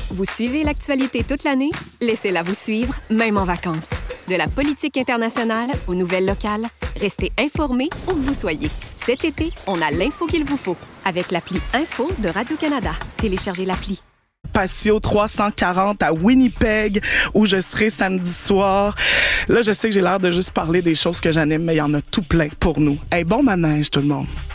Vous suivez l'actualité toute l'année? Laissez-la vous suivre, même en vacances. De la politique internationale aux nouvelles locales, restez informés où que vous soyez. Cet été, on a l'info qu'il vous faut avec l'appli Info de Radio-Canada. Téléchargez l'appli. Patio 340 à Winnipeg, où je serai samedi soir. Là, je sais que j'ai l'air de juste parler des choses que j'anime, mais il y en a tout plein pour nous. Hey, bon manège, tout le monde!